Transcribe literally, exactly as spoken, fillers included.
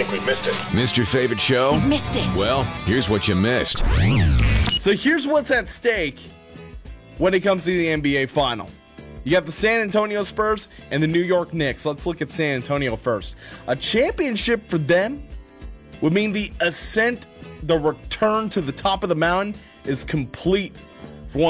think we've missed it. Missed your favorite show? You missed it. Well, here's what you missed. So here's what's at stake when it comes to the N B A final. You got the San Antonio Spurs and the New York Knicks. Let's look at San Antonio first. A championship for them would mean the ascent, the return to the top of the mountain is complete